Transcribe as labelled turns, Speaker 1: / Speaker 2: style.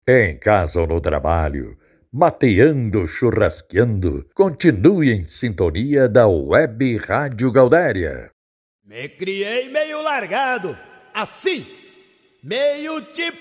Speaker 1: Em casa ou no trabalho, mateando, churrasqueando, continue em sintonia da Web Rádio Gaudéria.
Speaker 2: Me criei meio largado, assim, meio tipo